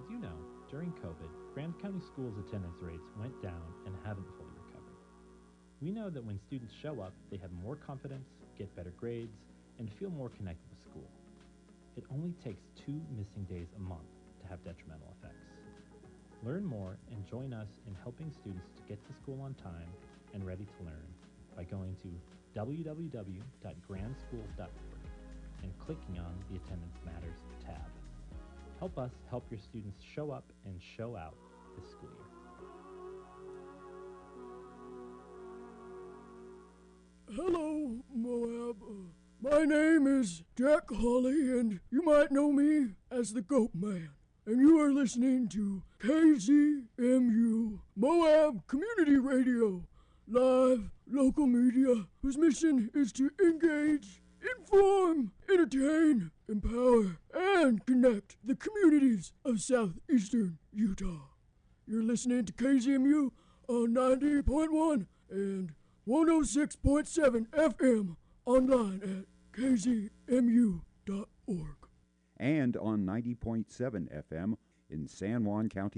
As you know, during COVID, Graham County Schools attendance rates went down and haven't fully recovered. We know that when students show up, they have more confidence, get better grades, and feel more connected with school. It only takes 2 missing days a month to have detrimental effects. Learn more and join us in helping students to get to school on time and ready to learn by going to www.grandschools.org and clicking on the Attendance Matters tab. Help us help your students show up and show out this school year. Hello, Moab. My name is Jack Hawley, and you might know me as the Goat Man. And you are listening to KZMU Moab Community Radio, live local media whose mission is to engage, inform, entertain, empower, and connect the communities of southeastern Utah. You're listening to KZMU on 90.1 and 106.7 FM online at kzmu.org. And on 90.7 FM in San Juan County,